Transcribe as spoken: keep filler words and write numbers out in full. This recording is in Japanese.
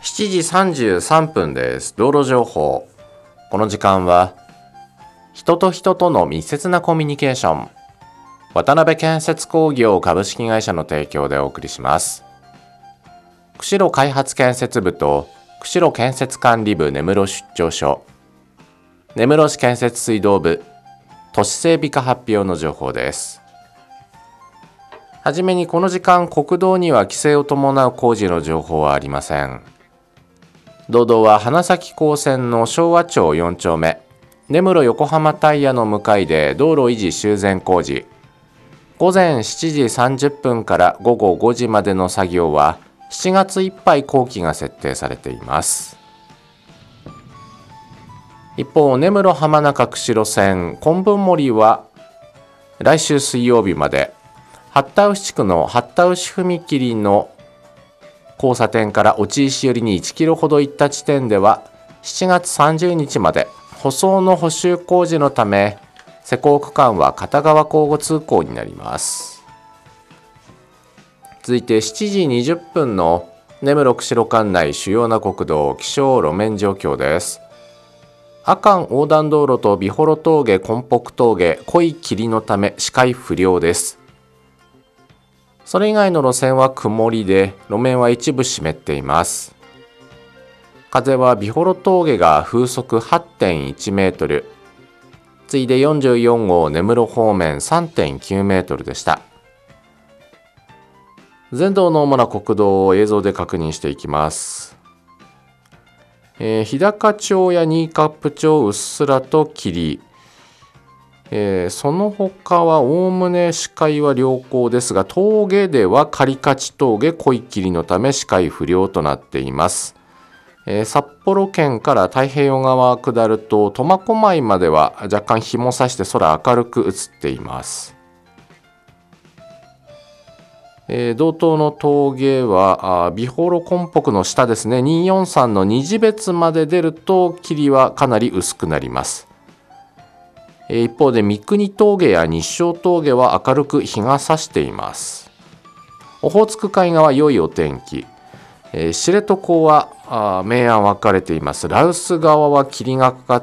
しちじさんじゅうさんぷんです。道路情報。この時間は人と人との密接なコミュニケーション、渡辺建設工業株式会社の提供でお送りします。釧路開発建設部と釧路建設管理部根室出張所、根室市建設水道部都市整備課発表の情報です。はじめにこの時間、国道には規制を伴う工事の情報はありません。道道は花咲高線の昭和町よん丁目、根室横浜タイヤの向かいで道路維持修繕工事。午前しちじさんじゅっぷんから午後ごじまでの作業はしちがついっぱい工期が設定されています。一方、根室浜中釧路線昆布森は来週水曜日まで、八田牛地区の八田牛踏切の交差点から落石寄りにいちキロほど行った地点ではしちがつさんじゅうにちまで舗装の補修工事のため、施工区間は片側交互通行になります。続いてしちじにじゅっぷんの根室釧路管内主要な国道気象路面状況です。阿寒横断道路と美幌峠根北峠濃い霧のため視界不良です。それ以外の路線は曇りで、路面は一部湿っています。風は美幌峠が風速 はちてんいち メートル、次いでよんじゅうよん号根室方面 さんてんきゅう メートルでした。全道の主な国道を映像で確認していきます。えー、日高町や新冠町うっすらと霧、えー、その他はおおむね視界は良好ですが、峠では狩勝峠濃い霧のため視界不良となっています。えー、札幌県から太平洋側下ると苫小牧までは若干日も差して空明るく映っています。えー、道東の峠は美幌根北の下ですね、にひゃくよんじゅうさんの二次別まで出ると霧はかなり薄くなります。一方で三国峠や日照峠は明るく日が差しています。オホーツク海側良いお天気、えー、知床は明暗分かれています。羅臼側は霧がかかっ